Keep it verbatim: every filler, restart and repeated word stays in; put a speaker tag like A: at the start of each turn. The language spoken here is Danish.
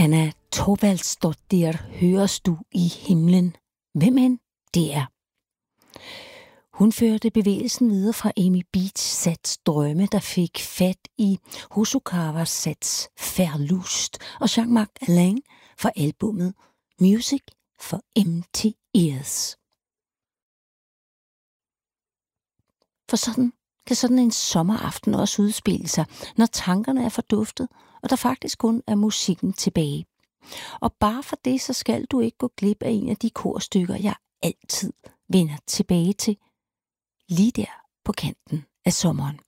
A: Anna Thorvaldsdottir høres du i himlen. Hvem end det er. Hun førte bevægelsen videre fra Amy Beach Sats drømme, der fik fat i Hosokawa Sats Færlust og Jean-Marc Alain fra albummet Music for Empty Ears. For sådan kan sådan en sommeraften også udspille sig, når tankerne er forduftet, og der faktisk kun er musikken tilbage. Og bare for det, så skal du ikke gå glip af en af de korstykker, jeg altid vender tilbage til, lige der på kanten af sommeren.